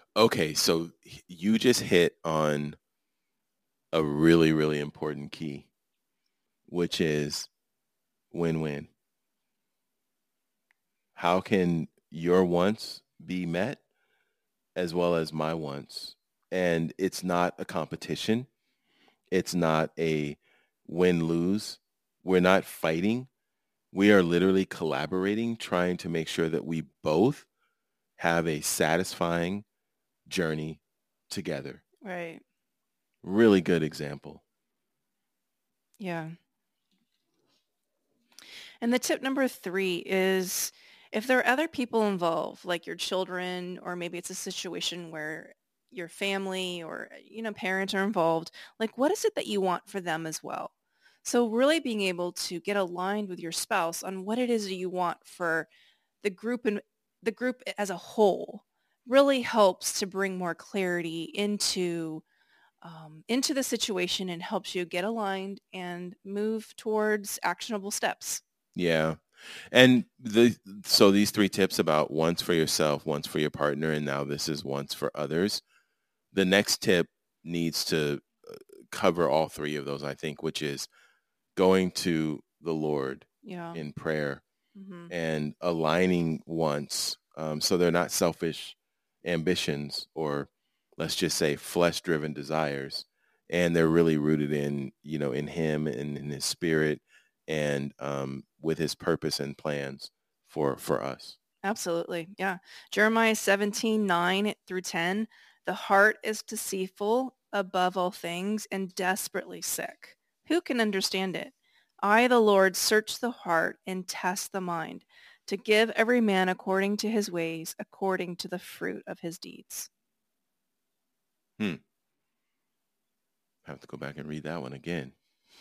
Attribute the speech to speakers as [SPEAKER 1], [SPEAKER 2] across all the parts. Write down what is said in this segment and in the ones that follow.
[SPEAKER 1] Okay, so you just hit on a really, really important key, which is win-win. How can your wants be met as well as my wants? And it's not a competition. It's not a win-lose. We're not fighting. We are literally collaborating, trying to make sure that we both have a satisfying journey together.
[SPEAKER 2] Right.
[SPEAKER 1] Really good example.
[SPEAKER 2] Yeah. And the tip number 3 is if there are other people involved, like your children, or maybe it's a situation where your family or, parents are involved, like what is it that you want for them as well? So really being able to get aligned with your spouse on what it is that you want for the group and the group as a whole really helps to bring more clarity into the situation and helps you get aligned and move towards actionable steps.
[SPEAKER 1] Yeah. And so these 3 tips about once for yourself, once for your partner, and now this is once for others. The next tip needs to cover all 3 of those, I think, which is going to the Lord
[SPEAKER 2] Yeah.
[SPEAKER 1] in prayer
[SPEAKER 2] Mm-hmm.
[SPEAKER 1] and aligning wants. So they're not selfish ambitions or let's just say flesh-driven desires. And they're really rooted in, in him and in his spirit and with his purpose and plans for us.
[SPEAKER 2] Absolutely. Yeah. Jeremiah 17:9-10. The heart is deceitful above all things and desperately sick. Who can understand it? I, the Lord, search the heart and test the mind to give every man according to his ways, according to the fruit of his deeds.
[SPEAKER 1] I have to go back and read that one again.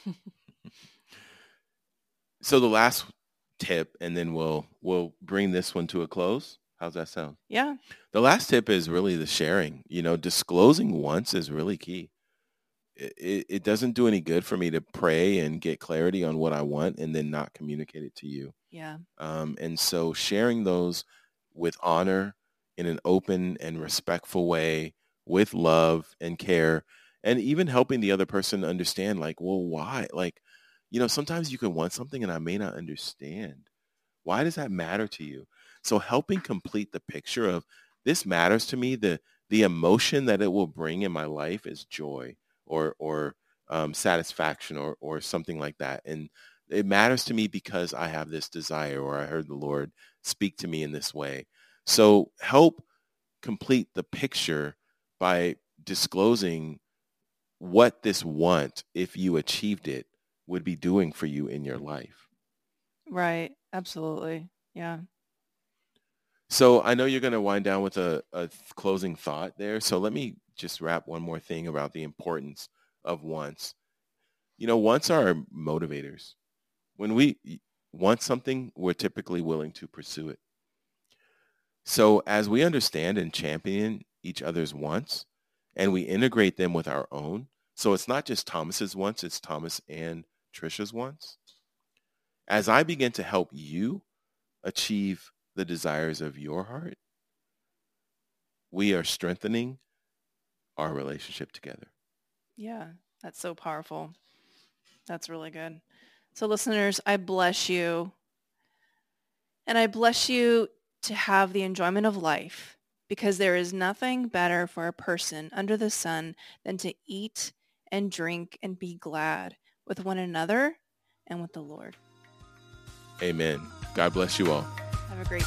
[SPEAKER 1] So the last tip, and then we'll bring this one to a close. How's that sound?
[SPEAKER 2] Yeah.
[SPEAKER 1] The last tip is really the sharing. Disclosing once is really key. It doesn't do any good for me to pray and get clarity on what I want and then not communicate it to you.
[SPEAKER 2] Yeah.
[SPEAKER 1] And so sharing those with honor in an open and respectful way with love and care and even helping the other person understand like, well, why? Like, sometimes you can want something and I may not understand. Why does that matter to you? So helping complete the picture of this matters to me, the emotion that it will bring in my life is joy or satisfaction or something like that. And it matters to me because I have this desire or I heard the Lord speak to me in this way. So help complete the picture by disclosing what this want, if you achieved it, would be doing for you in your life.
[SPEAKER 2] Right. Absolutely. Yeah.
[SPEAKER 1] So I know you're going to wind down with a closing thought there. So let me just wrap one more thing about the importance of wants. Wants are motivators. When we want something, we're typically willing to pursue it. So as we understand and champion each other's wants and we integrate them with our own, so it's not just Thomas's wants, it's Thomas and Trisha's wants. As I begin to help you achieve the desires of your heart, we are strengthening our relationship together.
[SPEAKER 2] Yeah. That's so powerful. That's really good. So listeners, I bless you. And I bless you to have the enjoyment of life because there is nothing better for a person under the sun than to eat and drink and be glad with one another and with the Lord.
[SPEAKER 1] Amen. God bless you all.
[SPEAKER 2] Have a great